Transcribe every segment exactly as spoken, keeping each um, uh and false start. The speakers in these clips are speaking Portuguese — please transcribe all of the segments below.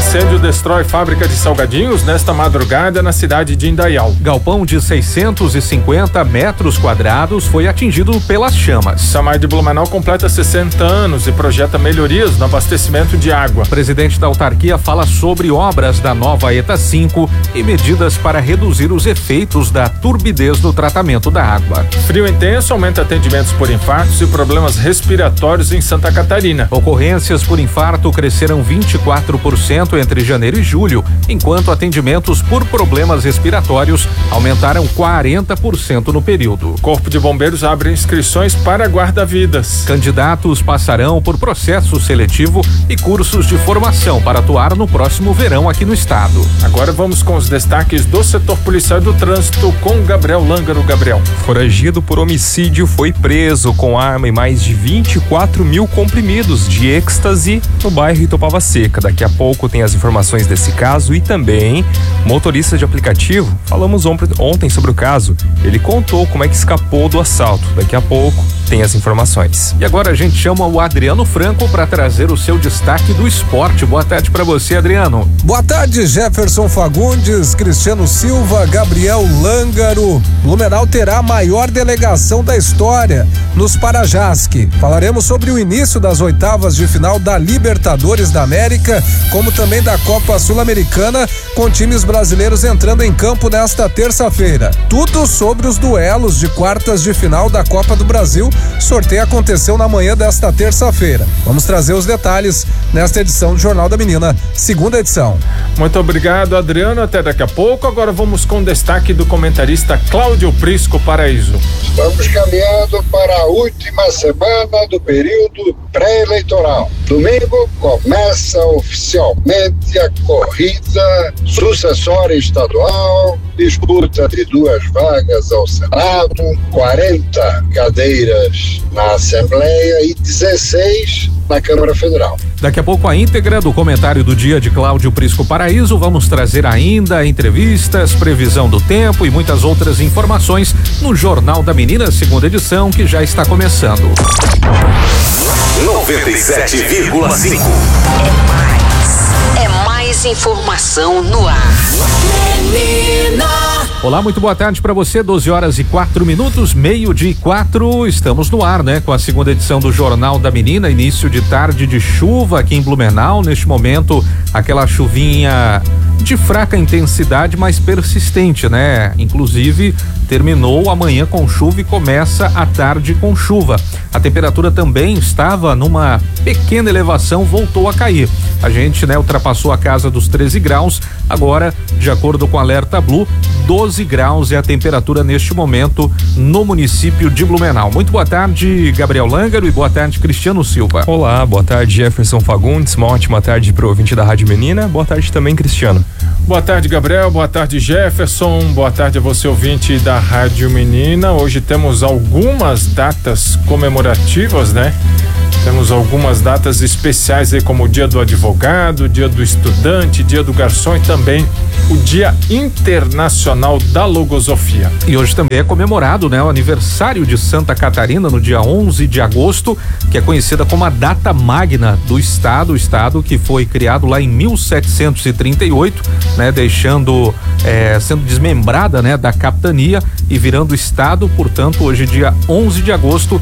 Incêndio destrói fábrica de salgadinhos nesta madrugada na cidade de Indaial. Galpão de seiscentos e cinquenta metros quadrados foi atingido pelas chamas. Samai de Blumenau completa sessenta anos e projeta melhorias no abastecimento de água. O presidente da autarquia fala sobre obras da nova ETA cinco e medidas para reduzir os efeitos da turbidez do tratamento da água. Frio intenso aumenta atendimentos por infartos e problemas respiratórios em Santa Catarina. Ocorrências por infarto cresceram vinte e quatro por cento entre janeiro e julho, enquanto atendimentos por problemas respiratórios aumentaram quarenta por cento no período. Corpo de Bombeiros abre inscrições para guarda-vidas. Candidatos passarão por processo seletivo e cursos de formação para atuar no próximo verão aqui no estado. Agora vamos com os destaques do setor policial do trânsito com Gabriel Lângaro. Gabriel. Foragido por homicídio foi preso com arma e mais de vinte e quatro mil comprimidos de êxtase no bairro Itopava Seca. Daqui a pouco tem as informações desse caso e também motorista de aplicativo. Falamos ontem sobre o caso. Ele contou como é que escapou do assalto. Daqui a pouco tem as informações. E agora a gente chama o Adriano Franco para trazer o seu destaque do esporte. Boa tarde para você, Adriano. Boa tarde, Jefferson Fagundes, Cristiano Silva, Gabriel Lângaro. Blumenau terá a maior delegação da história nos Parajasque. Falaremos sobre o início das oitavas de final da Libertadores da América, como também da Copa Sul-Americana, com times brasileiros entrando em campo nesta terça-feira. Tudo sobre os duelos de quartas de final da Copa do Brasil. Sorteio aconteceu na manhã desta terça-feira. Vamos trazer os detalhes nesta edição do Jornal da Menina, segunda edição. Muito obrigado, Adriano. Até daqui a pouco. Agora vamos com o destaque do comentarista Cláudio Prisco Paraíso. Estamos caminhando para a última semana do período pré-eleitoral. Domingo começa oficialmente a corrida sucessória estadual, disputa de duas vagas ao Senado, quarenta cadeiras na Assembleia e dezesseis na Câmara Federal. Daqui a pouco a íntegra do comentário do dia de Cláudio Prisco Paraíso. Vamos trazer ainda entrevistas, previsão do tempo e muitas outras informações no Jornal da Menina, segunda edição, que já está começando. noventa e sete vírgula cinco. É mais. É mais informação no ar. Menina. Olá, muito boa tarde para você, doze horas e quatro minutos, meio-dia e quatro, estamos no ar, né? Com a segunda edição do Jornal da Menina, início de tarde de chuva aqui em Blumenau, neste momento, aquela chuvinha de fraca intensidade, mas persistente, né? Inclusive, terminou amanhã com chuva e começa a tarde com chuva. A temperatura também estava numa pequena elevação, voltou a cair. A gente, né, ultrapassou a casa dos treze graus, agora, de acordo com o Alerta Blue, doze graus é a temperatura neste momento no município de Blumenau. Muito boa tarde, Gabriel Lângaro, e boa tarde, Cristiano Silva. Olá, boa tarde, Jefferson Fagundes, uma ótima tarde pro ouvinte da Rádio Menina, boa tarde também, Cristiano. Boa tarde, Gabriel, boa tarde, Jefferson, boa tarde a você, ouvinte da Rádio Menina. Hoje temos algumas datas comemorativas, né? Temos algumas datas especiais aí, como o Dia do Advogado, Dia do Estudante, Dia do Garçom e também o Dia Internacional da Logosofia. E hoje também é comemorado, né, o aniversário de Santa Catarina, no dia onze de agosto, que é conhecida como a data magna do estado, o estado que foi criado lá em mil setecentos e trinta e oito, né, deixando, é, sendo desmembrada, né, da capitania e virando estado. Portanto, hoje, dia onze de agosto,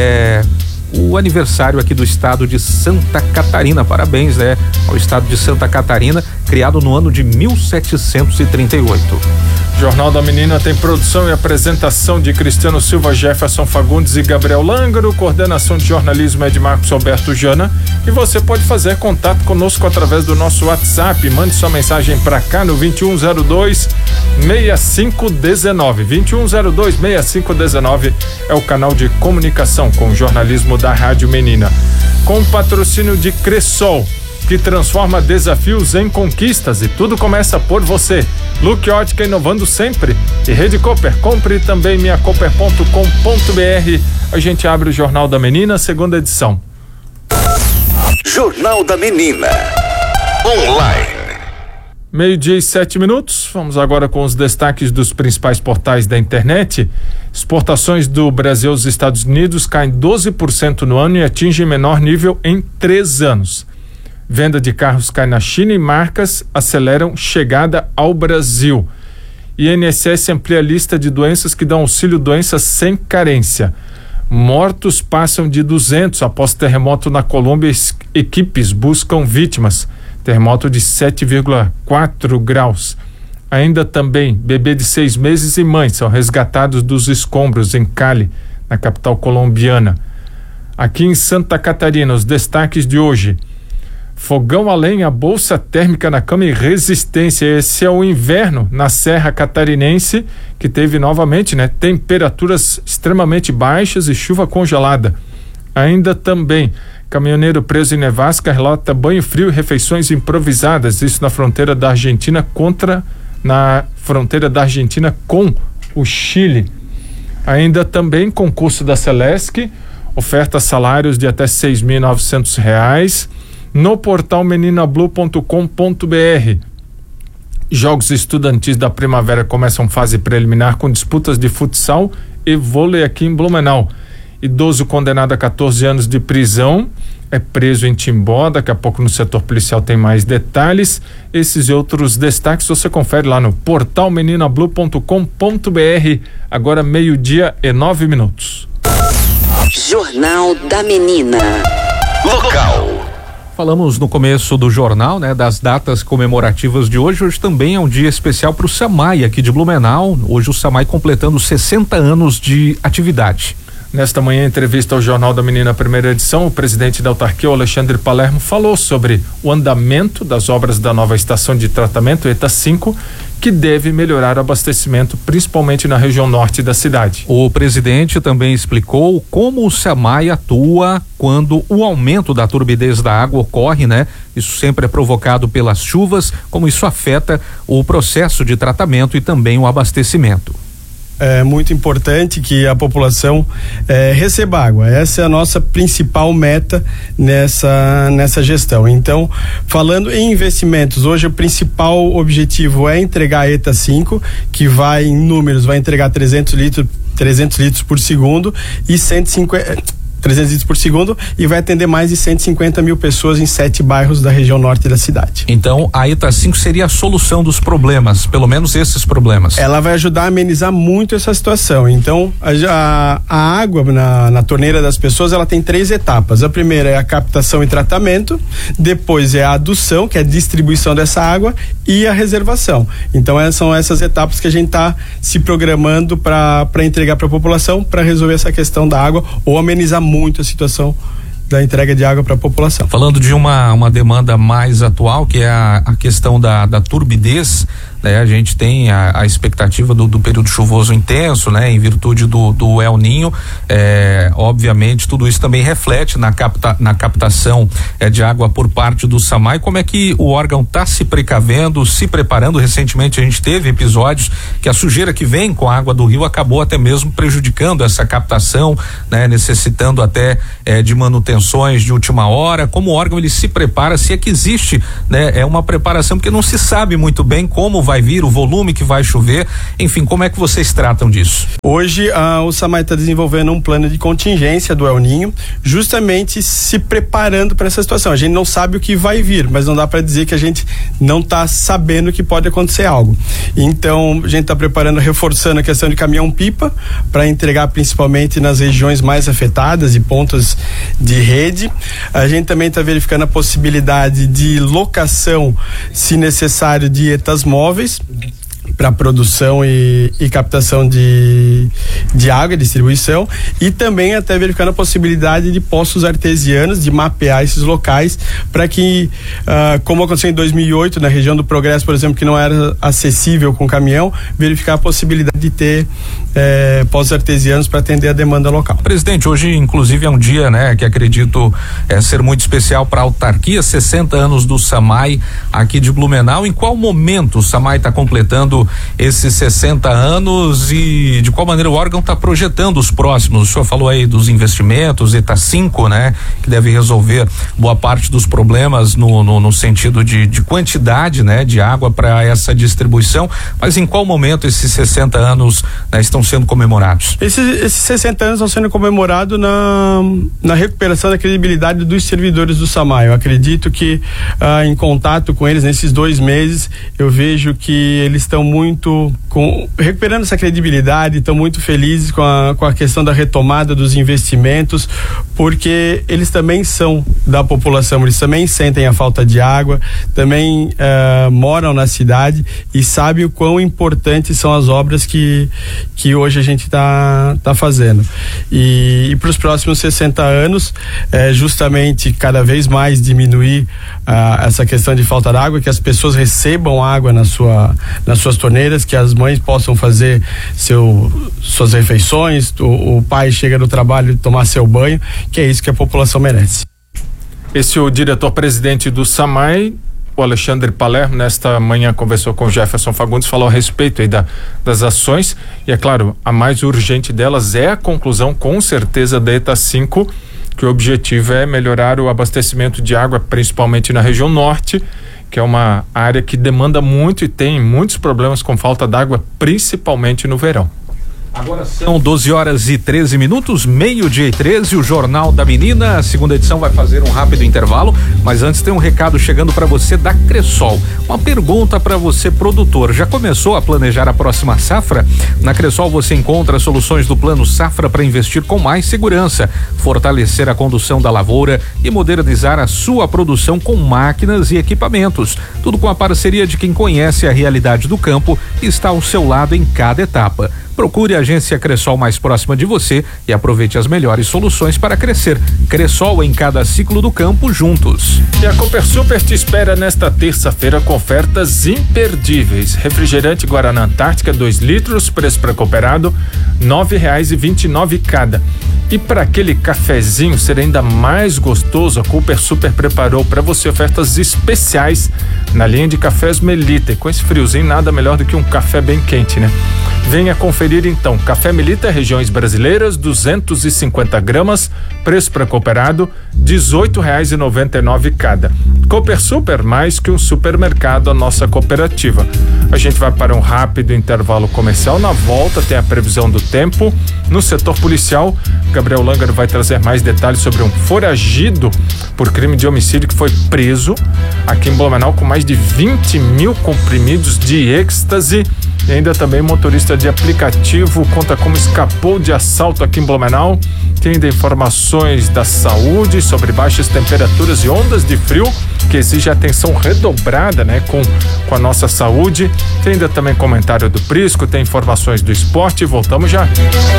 é o aniversário aqui do estado de Santa Catarina. Parabéns, né, ao estado de Santa Catarina, criado no ano de mil setecentos e trinta e oito. Jornal da Menina tem produção e apresentação de Cristiano Silva, Jefferson Fagundes e Gabriel Lângaro, coordenação de jornalismo é de Marcos Alberto Jana, e você pode fazer contato conosco através do nosso WhatsApp. Mande sua mensagem para cá no vinte e um zero dois, seis cinco um nove. vinte e um zero dois, seis cinco um nove é o canal de comunicação com o jornalismo da Rádio Menina. Com o patrocínio de Cressol, que transforma desafios em conquistas, e tudo começa por você. Look Ótica, inovando sempre. E Rede Cooper, compre também minha cooper ponto com ponto br. A gente abre o Jornal da Menina, segunda edição. Jornal da Menina online. Meio-dia e sete minutos. Vamos agora com os destaques dos principais portais da internet. Exportações do Brasil aos Estados Unidos caem doze por cento no ano e atingem menor nível em três anos. Venda de carros cai na China e marcas aceleram chegada ao Brasil. I N S S amplia a lista de doenças que dão auxílio doenças sem carência. Mortos passam de duzentos após terremoto na Colômbia. Equipes buscam vítimas. Terremoto de sete vírgula quatro graus. Ainda também, bebê de seis meses e mãe são resgatados dos escombros em Cali, na capital colombiana. Aqui em Santa Catarina, os destaques de hoje: fogão a lenha, bolsa térmica na cama e resistência. Esse é o inverno na Serra Catarinense, que teve novamente, né, temperaturas extremamente baixas e chuva congelada. Ainda também, caminhoneiro preso em nevasca relata banho frio e refeições improvisadas, isso na fronteira da Argentina contra na fronteira da Argentina com o Chile. Ainda também, concurso da Celesc, oferta salários de até seis mil e novecentos reais no portal menina blue ponto com ponto b r. Jogos estudantis da primavera começam fase preliminar com disputas de futsal e vôlei aqui em Blumenau. Idoso condenado a catorze anos de prisão é preso em Timbó. Daqui a pouco no setor policial tem mais detalhes. Esses e outros destaques você confere lá no portal menina blue ponto com ponto b r. Agora meio-dia e nove minutos. Jornal da Menina. Local. Falamos no começo do jornal, né, das datas comemorativas de hoje. Hoje também é um dia especial para o SAMAI aqui de Blumenau. Hoje o SAMAI completando sessenta anos de atividade. Nesta manhã, em entrevista ao Jornal da Menina, primeira edição, o presidente da autarquia, o Alexandre Palermo, falou sobre o andamento das obras da nova estação de tratamento ETA cinco, que deve melhorar o abastecimento, principalmente na região norte da cidade. O presidente também explicou como o SAMAI atua quando o aumento da turbidez da água ocorre, né? Isso sempre é provocado pelas chuvas, como isso afeta o processo de tratamento e também o abastecimento. É muito importante que a população é, receba água. Essa é a nossa principal meta nessa, nessa gestão. Então, falando em investimentos, hoje o principal objetivo é entregar a ETA cinco, que vai, em números, vai entregar trezentos litros por segundo e cento e cinquenta trezentos litros por segundo e vai atender mais de cento e cinquenta mil pessoas em sete bairros da região norte da cidade. Então a ETA cinco seria a solução dos problemas, pelo menos esses problemas. Ela vai ajudar a amenizar muito essa situação. Então a, a, a água na, na torneira das pessoas, ela tem três etapas. A primeira é a captação e tratamento, depois é a adução, que é a distribuição dessa água, e a reservação. Então essas são essas etapas que a gente está se programando para para entregar para a população, para resolver essa questão da água ou amenizar muito a situação da entrega de água para a população. Falando de uma uma demanda mais atual, que é a, a questão da, da turbidez, né? A gente tem a, a expectativa do, do período chuvoso intenso, né? Em virtude do, do El Ninho, é, obviamente tudo isso também reflete na, capta, na captação é, de água por parte do SAMAI. Como é que o órgão está se precavendo, se preparando? Recentemente a gente teve episódios que a sujeira que vem com a água do rio acabou até mesmo prejudicando essa captação, né? Necessitando até é, de manutenções de última hora. Como o órgão ele se prepara, se é que existe, né? É uma preparação, porque não se sabe muito bem como vai vir, o volume que vai chover, enfim, como é que vocês tratam disso? Hoje ah, o SAMAI está desenvolvendo um plano de contingência do El Ninho, justamente se preparando para essa situação. A gente não sabe o que vai vir, mas não dá para dizer que a gente não está sabendo que pode acontecer algo. Então a gente está preparando, reforçando a questão de caminhão-pipa para entregar principalmente nas regiões mais afetadas e pontas de rede. A gente também está verificando a possibilidade de locação, se necessário, de etas móveis para produção e, e captação de, de água, distribuição, e também até verificando a possibilidade de poços artesianos, de mapear esses locais para que, uh, como aconteceu em dois mil e oito na região do Progresso, por exemplo, que não era acessível com caminhão, verificar a possibilidade de ter eh, poços artesianos para atender a demanda local. Presidente, hoje inclusive é um dia, né, que acredito é, ser muito especial para a autarquia, sessenta anos do SAMAI aqui de Blumenau. Em qual momento o SAMAI está completando esses sessenta anos e de qual maneira o órgão está projetando os próximos. O senhor falou aí dos investimentos, ETA cinco, né? Que deve resolver boa parte dos problemas no, no, no sentido de, de quantidade, né? De água para essa distribuição, mas em qual momento esses sessenta anos, né, estão sendo comemorados? Esses, esses sessenta anos estão sendo comemorados na, na recuperação da credibilidade dos servidores do SAMAI. Eu acredito que ah, em contato com eles nesses dois meses, eu vejo que eles estão muito com, recuperando essa credibilidade, estão muito felizes com a, com a questão da retomada dos investimentos, porque eles também são da população, eles também sentem a falta de água, também ah, moram na cidade e sabem o quão importantes são as obras que, que hoje a gente está tá fazendo. E, e para os próximos sessenta anos, é, justamente cada vez mais diminuir ah, essa questão de falta de água, que as pessoas recebam água na sua, nas suas torneiras, que as mães possam fazer seu, suas refeições, o, o pai chega do trabalho e tomar seu banho, que é isso que a população merece. Esse é o diretor-presidente do SAMAI, o Alexandre Palermo, nesta manhã conversou com o Jefferson Fagundes, falou a respeito aí da, das ações, e é claro, a mais urgente delas é a conclusão, com certeza, da ETA cinco, que o objetivo é melhorar o abastecimento de água, principalmente na região norte, que é uma área que demanda muito e tem muitos problemas com falta d'água, principalmente no verão. Agora são doze horas e treze minutos, meio-dia e treze, o Jornal da Menina, a segunda edição vai fazer um rápido intervalo, mas antes tem um recado chegando para você da Cressol. Uma pergunta para você, produtor: já começou a planejar a próxima safra? Na Cressol você encontra soluções do Plano Safra para investir com mais segurança, fortalecer a condução da lavoura e modernizar a sua produção com máquinas e equipamentos. Tudo com a parceria de quem conhece a realidade do campo e está ao seu lado em cada etapa. Procure a agência Cressol mais próxima de você e aproveite as melhores soluções para crescer. Cressol, em cada ciclo do campo, juntos. E a Cooper Super te espera nesta terça-feira com ofertas imperdíveis. Refrigerante Guaraná Antártica dois litros, preço para cooperado, nove reais e vinte e nove cada. E para aquele cafezinho ser ainda mais gostoso, a Cooper Super preparou para você ofertas especiais na linha de cafés Melita. E com esse friozinho, nada melhor do que um café bem quente, né? Venha conferir então. Café Melita, regiões brasileiras, duzentos e cinquenta gramas, preço para cooperado, dezoito reais e noventa e nove cada. Cooper Super, mais que um supermercado, a nossa cooperativa. A gente vai para um rápido intervalo comercial. Na volta tem a previsão do tempo. No setor policial, Gabriel Langaro vai trazer mais detalhes sobre um foragido por crime de homicídio que foi preso aqui em Blumenau com mais de vinte mil comprimidos de êxtase. E ainda também motorista de aplicativo conta como escapou de assalto aqui em Blumenau. Tem ainda informações da saúde sobre baixas temperaturas e ondas de frio que exige atenção redobrada, né, com, com a nossa saúde. Tem ainda também comentário do Prisco, tem informações do esporte. Voltamos já.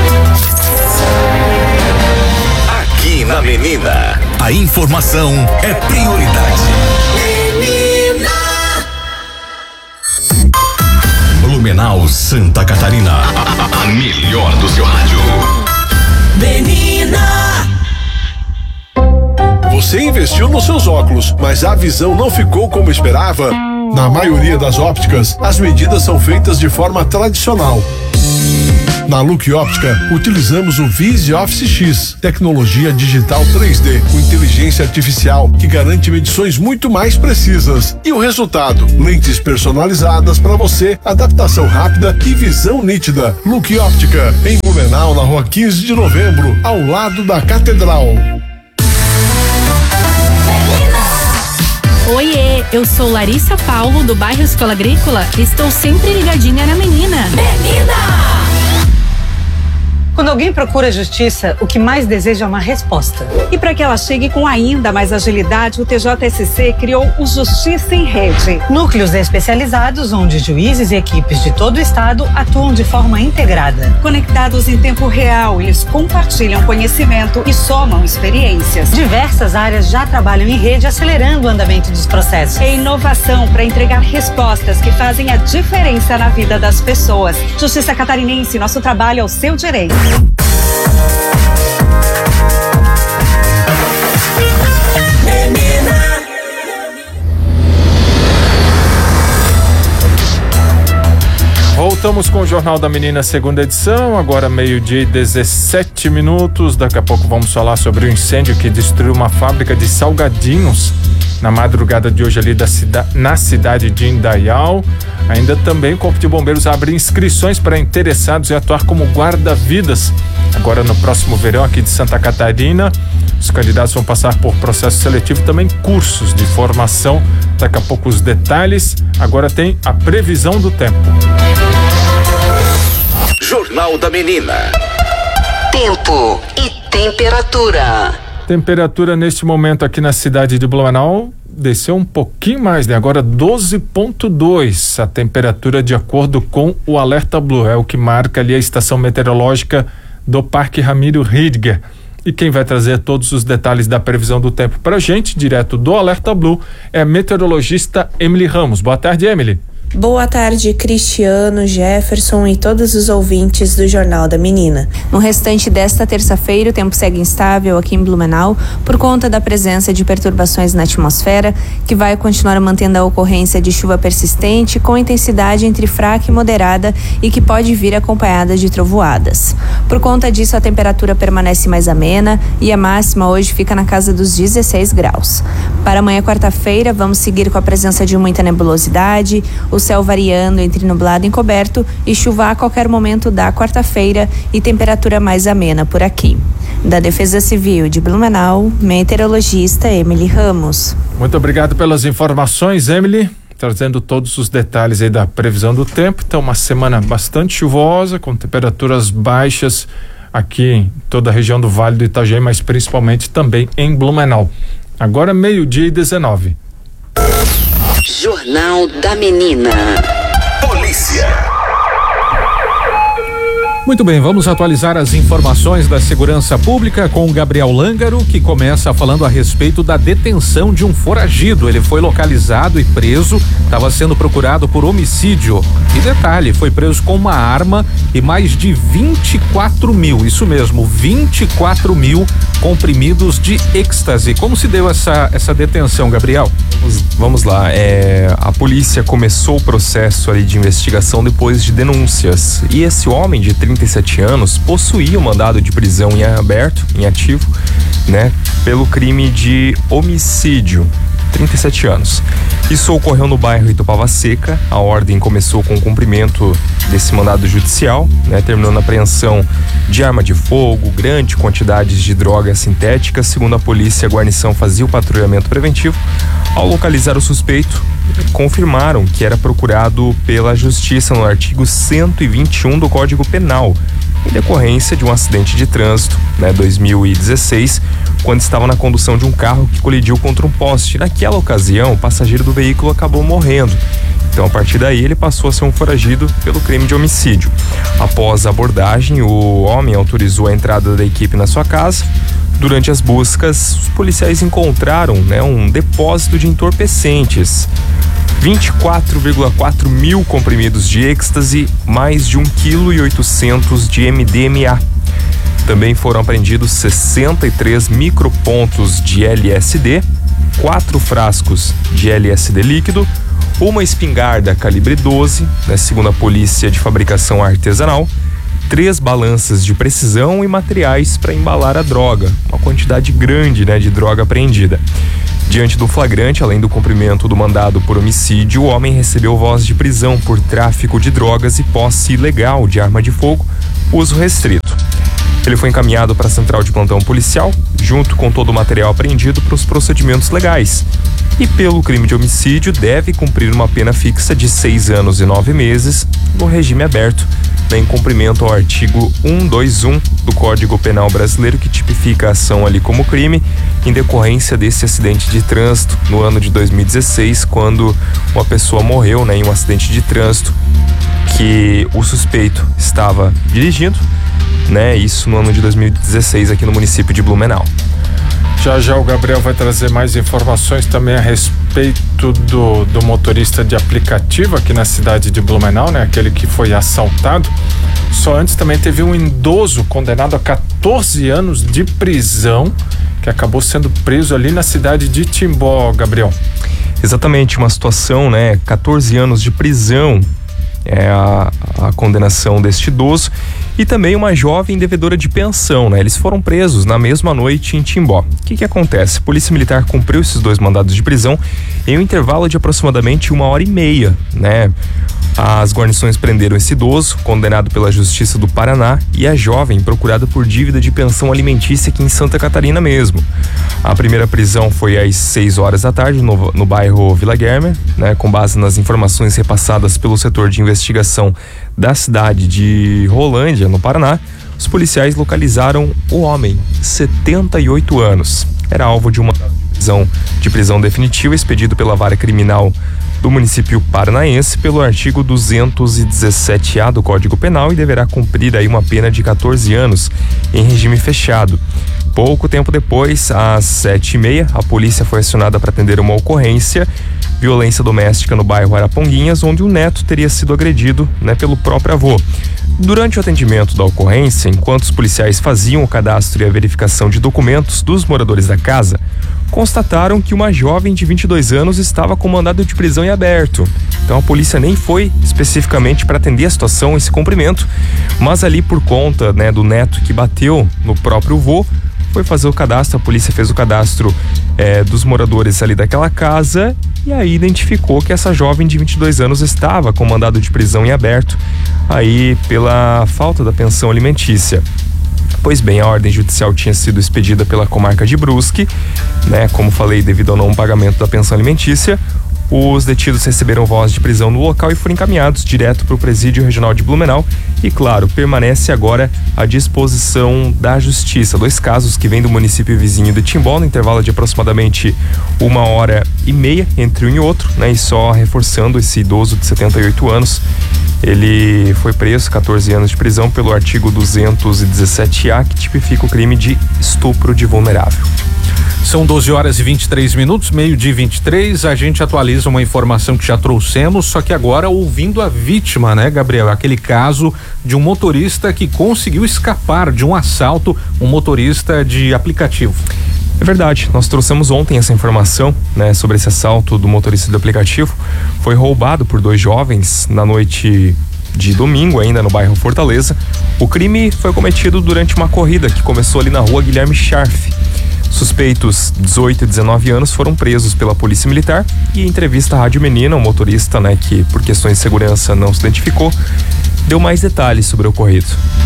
Aqui na Menina, a informação é prioridade. Menina. Blumenau, Santa Catarina, a, a melhor do seu rádio. Menina. Você investiu nos seus óculos, mas a visão não ficou como esperava? Na maioria das ópticas, as medidas são feitas de forma tradicional. Na Look Óptica, utilizamos o Vise Office X, tecnologia digital três D com inteligência artificial que garante medições muito mais precisas. E o resultado? Lentes personalizadas para você, adaptação rápida e visão nítida. Look Óptica, em Blumenau, na rua quinze de novembro, ao lado da Catedral. Oiê, eu sou Larissa Paulo, do bairro Escola Agrícola, e estou sempre ligadinha na Menina. Menina! Quando alguém procura justiça, o que mais deseja é uma resposta. E para que ela chegue com ainda mais agilidade, o T J S C criou o Justiça em Rede. Núcleos especializados onde juízes e equipes de todo o estado atuam de forma integrada. Conectados em tempo real, eles compartilham conhecimento e somam experiências. Diversas áreas já trabalham em rede, acelerando o andamento dos processos. É inovação para entregar respostas que fazem a diferença na vida das pessoas. Justiça Catarinense, nosso trabalho é o seu direito. Voltamos com o Jornal da Menina, segunda edição, agora meio-dia e dezessete minutos. Daqui a pouco vamos falar sobre o incêndio que destruiu uma fábrica de salgadinhos na madrugada de hoje ali da cida, na cidade de Indaial. Ainda também o Corpo de Bombeiros abre inscrições para interessados em atuar como guarda-vidas. Agora no próximo verão aqui de Santa Catarina, os candidatos vão passar por processo seletivo e também cursos de formação. Daqui a pouco os detalhes. Agora tem a previsão do tempo. Jornal da Menina. Tempo e temperatura. Temperatura neste momento aqui na cidade de Blumenau desceu um pouquinho mais, né? Agora doze ponto dois a temperatura de acordo com o Alerta Blue, é o que marca ali a estação meteorológica do Parque Ramiro Ridger. E quem vai trazer todos os detalhes da previsão do tempo pra gente, direto do Alerta Blue, é a meteorologista Emily Ramos. Boa tarde, Emily. Boa tarde, Cristiano, Jefferson e todos os ouvintes do Jornal da Menina. No restante desta terça-feira, o tempo segue instável aqui em Blumenau por conta da presença de perturbações na atmosfera, que vai continuar mantendo a ocorrência de chuva persistente com intensidade entre fraca e moderada e que pode vir acompanhada de trovoadas. Por conta disso, a temperatura permanece mais amena e a máxima hoje fica na casa dos dezesseis graus. Para amanhã, quarta-feira, vamos seguir com a presença de muita nebulosidade, o céu variando entre nublado e encoberto e chuva a qualquer momento da quarta-feira e temperatura mais amena por aqui. Da Defesa Civil de Blumenau, meteorologista Emily Ramos. Muito obrigado pelas informações, Emily, trazendo todos os detalhes aí da previsão do tempo. Então, uma semana bastante chuvosa, com temperaturas baixas aqui em toda a região do Vale do Itajaí, mas principalmente também em Blumenau. Agora meio-dia e dezenove. Jornal da Menina. Polícia. Muito bem, vamos atualizar as informações da segurança pública com o Gabriel Lângaro, que começa falando a respeito da detenção de um foragido. Ele foi localizado e preso, estava sendo procurado por homicídio. E detalhe, foi preso com uma arma e mais de vinte e quatro mil, isso mesmo, vinte e quatro mil comprimidos de êxtase. Como se deu essa, essa detenção, Gabriel? Vamos, vamos lá, é, a polícia começou o processo ali de investigação depois de denúncias. E esse homem de trinta e sete anos possuía um mandado de prisão em aberto, em ativo, né, pelo crime de homicídio. trinta e sete anos. Isso ocorreu no bairro Itopava Seca. A ordem começou com o cumprimento desse mandado judicial, né, terminou na apreensão de arma de fogo, grande quantidades de drogas sintéticas. Segundo a polícia, a guarnição fazia o patrulhamento preventivo. Ao localizar o suspeito, confirmaram que era procurado pela justiça no artigo cento e vinte e um do Código Penal, em decorrência de um acidente de trânsito, né, dois mil e dezesseis, quando estava na condução de um carro que colidiu contra um poste. Naquela ocasião, o passageiro do veículo acabou morrendo. Então, a partir daí, ele passou a ser um foragido pelo crime de homicídio. Após a abordagem, o homem autorizou a entrada da equipe na sua casa. Durante as buscas, os policiais encontraram, né, um depósito de entorpecentes, vinte e quatro vírgula quatro mil comprimidos de êxtase, mais de um vírgula oitocentos quilos de M D M A. Também foram apreendidos sessenta e três micropontos de L S D, quatro frascos de L S D líquido, uma espingarda calibre doze, né, segundo a polícia, de fabricação artesanal, três balanças de precisão e materiais para embalar a droga, uma quantidade grande, né, de droga apreendida. Diante do flagrante, além do cumprimento do mandado por homicídio, o homem recebeu voz de prisão por tráfico de drogas e posse ilegal de arma de fogo, uso restrito. Ele foi encaminhado para a central de plantão policial, junto com todo o material apreendido, para os procedimentos legais. E pelo crime de homicídio, deve cumprir uma pena fixa de seis anos e nove meses no regime aberto, né, em cumprimento ao artigo cento e vinte e um do Código Penal Brasileiro, que tipifica a ação ali como crime em decorrência desse acidente de trânsito no ano de dois mil e dezesseis, quando uma pessoa morreu, né, em um acidente de trânsito que o suspeito estava dirigindo, né, isso no ano de dois mil e dezesseis aqui no município de Blumenau. Já já o Gabriel vai trazer mais informações também a respeito do, do motorista de aplicativo aqui na cidade de Blumenau, né? Aquele que foi assaltado. Só antes também teve um idoso condenado a quatorze anos de prisão, que acabou sendo preso ali na cidade de Timbó, Gabriel. Exatamente, uma situação, né? quatorze anos de prisão é a, a condenação deste idoso, e também uma jovem devedora de pensão, né? Eles foram presos na mesma noite em Timbó. O que que acontece? A Polícia Militar cumpriu esses dois mandados de prisão em um intervalo de aproximadamente uma hora e meia, né? As guarnições prenderam esse idoso, condenado pela Justiça do Paraná, e a jovem, procurada por dívida de pensão alimentícia aqui em Santa Catarina mesmo. A primeira prisão foi às seis horas da tarde no, no bairro Vila Guilherme, né? Com base nas informações repassadas pelo setor de investigação da cidade de Rolândia, no Paraná, os policiais localizaram o homem, setenta e oito anos. Era alvo de uma prisão, de prisão definitiva expedido pela Vara Criminal do município paranaense pelo artigo duzentos e dezessete A do Código Penal, e deverá cumprir aí uma pena de quatorze anos em regime fechado. Pouco tempo depois, às sete e meia, a polícia foi acionada para atender uma ocorrência, violência doméstica no bairro Araponguinhas, onde o neto teria sido agredido, né, pelo próprio avô. Durante o atendimento da ocorrência, enquanto os policiais faziam o cadastro e a verificação de documentos dos moradores da casa, constataram que uma jovem de vinte e dois anos estava com mandado de prisão em aberto. Então a polícia nem foi especificamente para atender a situação, esse cumprimento, mas ali por conta, né, do neto que bateu no próprio vô, foi fazer o cadastro. A polícia fez o cadastro é, dos moradores ali daquela casa, e aí identificou que essa jovem de vinte e dois anos estava com mandado de prisão em aberto aí pela falta da pensão alimentícia. Pois bem, a ordem judicial tinha sido expedida pela comarca de Brusque, né? Como falei, devido ao não pagamento da pensão alimentícia, os detidos receberam voz de prisão no local e foram encaminhados direto para o presídio regional de Blumenau e, claro, permanece agora à disposição da justiça. Dois casos que vêm do município vizinho de Timbó, no intervalo de aproximadamente uma hora e meia entre um e outro, né? E só reforçando, esse idoso de setenta e oito anos, ele foi preso, quatorze anos de prisão, pelo artigo duzentos e dezessete A, que tipifica o crime de estupro de vulnerável. São doze horas e vinte e três minutos, meio-dia e vinte e três. A gente atualiza uma informação que já trouxemos, só que agora ouvindo a vítima, né, Gabriel? Aquele caso de um motorista que conseguiu escapar de um assalto, um motorista de aplicativo. É verdade, nós trouxemos ontem essa informação, né, sobre esse assalto do motorista do aplicativo. Foi roubado por dois jovens na noite de domingo, ainda no bairro Fortaleza. O crime foi cometido durante uma corrida que começou ali na rua Guilherme Scharf. Suspeitos dezoito e dezenove anos foram presos pela Polícia Militar, e em entrevista à Rádio Menina, o motorista, né, que por questões de segurança não se identificou, deu mais detalhes sobre o ocorrido.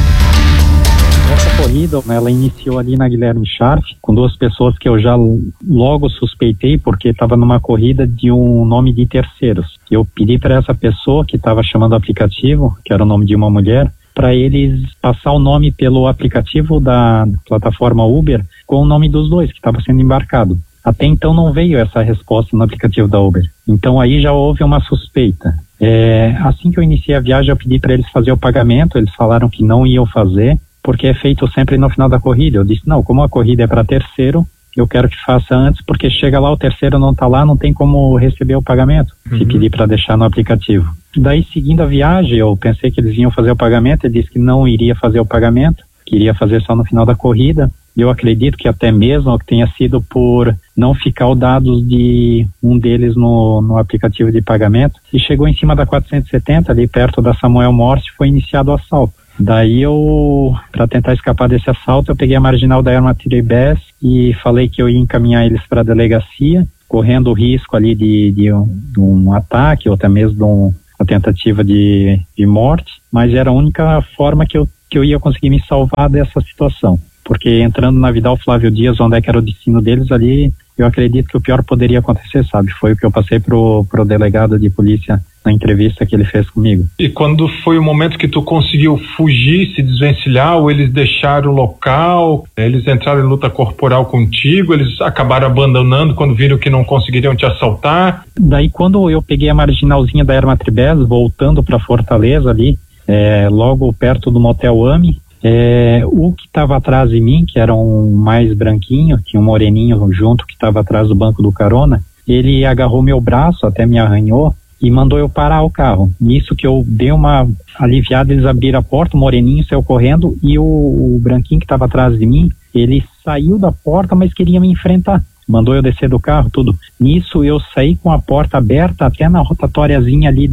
Essa corrida, ela iniciou ali na Guilherme Scharf, com duas pessoas que eu já logo suspeitei, porque estava numa corrida de um nome de terceiros. Eu pedi para essa pessoa que estava chamando o aplicativo, que era o nome de uma mulher, para eles passar o nome pelo aplicativo da plataforma Uber com o nome dos dois que estava sendo embarcado. Até então não veio essa resposta no aplicativo da Uber. Então aí já houve uma suspeita. É, assim que eu iniciei a viagem, eu pedi para eles fazer o pagamento. Eles falaram que não iam fazer, porque é feito sempre no final da corrida. Eu disse, não, como a corrida é para terceiro, eu quero que faça antes, porque chega lá, o terceiro não está lá, não tem como receber o pagamento, uhum, se pedir para deixar no aplicativo. Daí, seguindo a viagem, eu pensei que eles iam fazer o pagamento. Ele disse que não iria fazer o pagamento, que iria fazer só no final da corrida. Eu acredito que até mesmo que tenha sido por não ficar os dados de um deles no, no aplicativo de pagamento. E chegou em cima da quatrocentos e setenta, ali perto da Samuel Morse, foi iniciado o assalto. Daí eu, para tentar escapar desse assalto, eu peguei a marginal da Erma Tribés e falei que eu ia encaminhar eles para a delegacia, correndo o risco ali de, de, um, de um ataque ou até mesmo de um, uma tentativa de, de morte, mas era a única forma que eu, que eu ia conseguir me salvar dessa situação. Porque entrando na Vidal Flávio Dias, onde é que era o destino deles ali, eu acredito que o pior poderia acontecer, sabe? Foi o que eu passei pro, pro delegado de polícia na entrevista que ele fez comigo. E quando foi o momento que tu conseguiu fugir, se desvencilhar, ou eles deixaram o local, eles entraram em luta corporal contigo, eles acabaram abandonando quando viram que não conseguiriam te assaltar? Daí quando eu peguei a marginalzinha da Erma Tribés, voltando para Fortaleza ali, é, logo perto do Motel Ami, É, o que estava atrás de mim, que era um mais branquinho, tinha um moreninho junto que estava atrás do banco do carona, ele agarrou meu braço, até me arranhou e mandou eu parar o carro. Nisso que eu dei uma aliviada, eles abriram a porta, o moreninho saiu correndo e o, o branquinho que estava atrás de mim, ele saiu da porta, mas queria me enfrentar. Mandou eu descer do carro, tudo. Nisso eu saí com a porta aberta até na rotatóriazinha ali da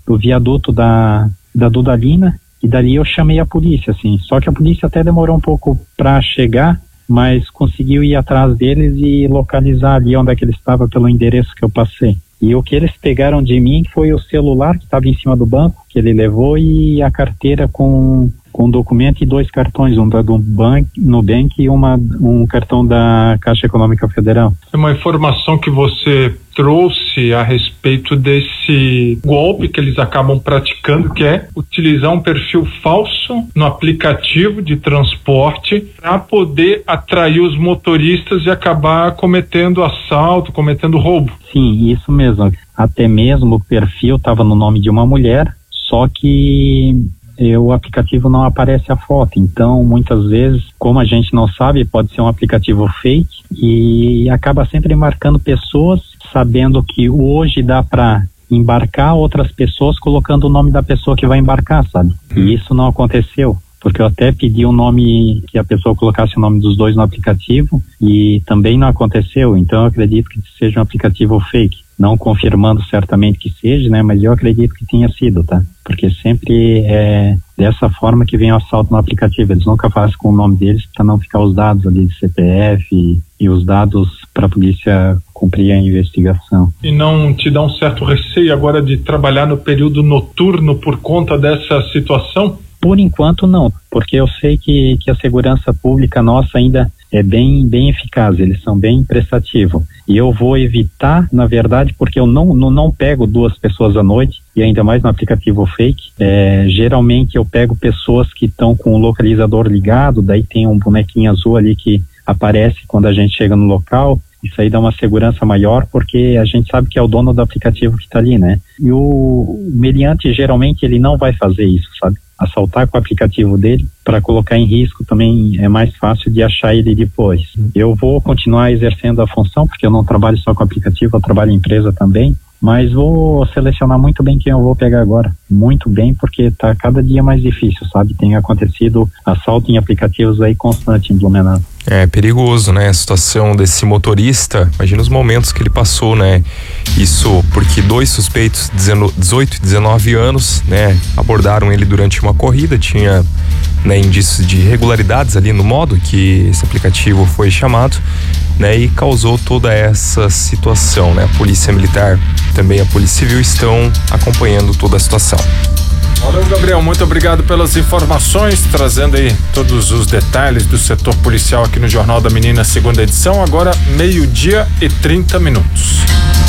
do viaduto da, da Dudalina, e dali eu chamei a polícia, assim. Só que a polícia até demorou um pouco para chegar, mas conseguiu ir atrás deles e localizar ali onde é que ele estava pelo endereço que eu passei. E o que eles pegaram de mim foi o celular que estava em cima do banco, que ele levou, e a carteira com, com documento e dois cartões, um da do banco, Nubank, e uma, um cartão da Caixa Econômica Federal. É uma informação que você trouxe a respeito desse golpe que eles acabam praticando, que é utilizar um perfil falso no aplicativo de transporte para poder atrair os motoristas e acabar cometendo assalto, cometendo roubo. Sim, isso mesmo. Até mesmo o perfil estava no nome de uma mulher, só que o aplicativo não aparece a foto. Então, muitas vezes, como a gente não sabe, pode ser um aplicativo fake e acaba sempre marcando pessoas, sabendo que hoje dá para embarcar outras pessoas colocando o nome da pessoa que vai embarcar, sabe? E isso não aconteceu, porque eu até pedi o nome, que a pessoa colocasse o nome dos dois no aplicativo, e também não aconteceu. Então eu acredito que seja um aplicativo fake, não confirmando certamente que seja, né? Mas eu acredito que tenha sido, tá? Porque sempre é dessa forma que vem o assalto no aplicativo. Eles nunca fazem com o nome deles para não ficar os dados ali de C P F e, e os dados para a polícia cumprir a investigação. E não te dá um certo receio agora de trabalhar no período noturno por conta dessa situação? Por enquanto não, porque eu sei que, que a segurança pública nossa ainda é bem, bem eficaz, eles são bem prestativos. E eu vou evitar, na verdade, porque eu não, não, não pego duas pessoas à noite, e ainda mais no aplicativo fake. É, geralmente eu pego pessoas que estão com o localizador ligado, daí tem um bonequinho azul ali que aparece quando a gente chega no local. Isso aí dá uma segurança maior, porque a gente sabe que é o dono do aplicativo que está ali, né? E o meliante, geralmente, ele não vai fazer isso, sabe? Assaltar com o aplicativo dele para colocar em risco também é mais fácil de achar ele depois. Eu vou continuar exercendo a função, porque eu não trabalho só com aplicativo, eu trabalho em empresa também, mas vou selecionar muito bem quem eu vou pegar agora. Muito bem, porque tá cada dia mais difícil, sabe? Tem acontecido assalto em aplicativos aí constante em Blumenau. É perigoso, né? A situação desse motorista, imagina os momentos que ele passou, né? Isso porque dois suspeitos, dezoito e dezenove anos, né? Abordaram ele durante uma corrida, tinha, né, indícios de irregularidades ali no modo que esse aplicativo foi chamado, né? E causou toda essa situação, né? A Polícia Militar, também a Polícia Civil estão acompanhando toda a situação. Valeu, Gabriel, muito obrigado pelas informações, trazendo aí todos os detalhes do setor policial aqui no Jornal da Menina, segunda edição, agora meio-dia e trinta minutos.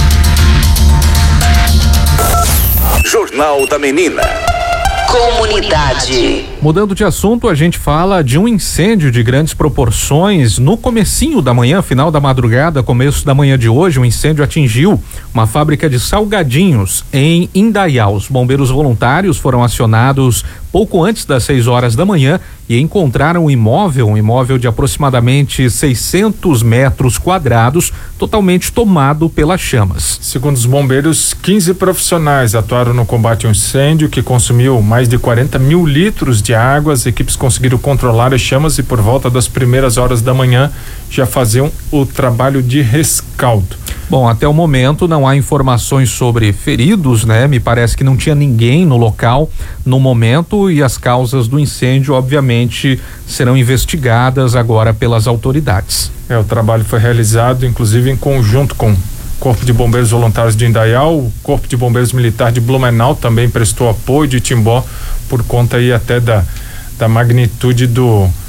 Jornal da Menina. Comunidade. Mudando de assunto, a gente fala de um incêndio de grandes proporções no comecinho da manhã, final da madrugada, começo da manhã de hoje. Um incêndio atingiu uma fábrica de salgadinhos em Indaial. Os bombeiros voluntários foram acionados pouco antes das seis horas da manhã e encontraram um imóvel, um imóvel de aproximadamente seiscentos metros quadrados, totalmente tomado pelas chamas. Segundo os bombeiros, quinze profissionais atuaram no combate ao incêndio, que consumiu mais de quarenta mil litros de água. As equipes conseguiram controlar as chamas e por volta das primeiras horas da manhã já faziam o trabalho de rescaldo. Bom, até o momento não há informações sobre feridos, né? Me parece que não tinha ninguém no local no momento, e as causas do incêndio, obviamente, serão investigadas agora pelas autoridades. É, o trabalho foi realizado, inclusive, em conjunto com o Corpo de Bombeiros Voluntários de Indaial. O Corpo de Bombeiros Militar de Blumenau também prestou apoio, de Timbó, por conta aí até da, da magnitude do